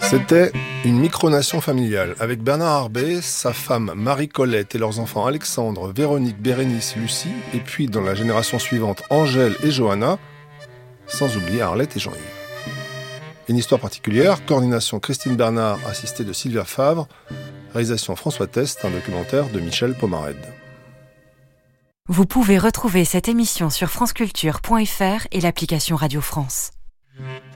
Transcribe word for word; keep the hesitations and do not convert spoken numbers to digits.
C'était une micronation familiale avec Bernard Arbet, sa femme Marie-Colette et leurs enfants Alexandre, Véronique, Bérénice, Lucie, et puis dans la génération suivante Angèle et Johanna, sans oublier Arlette et Jean-Yves. Une histoire particulière, coordination Christine Bernard, assistée de Sylvia Favre, réalisation François Test, un documentaire de Michel Pomarède. Vous pouvez retrouver cette émission sur franceculture point f r et l'application Radio France.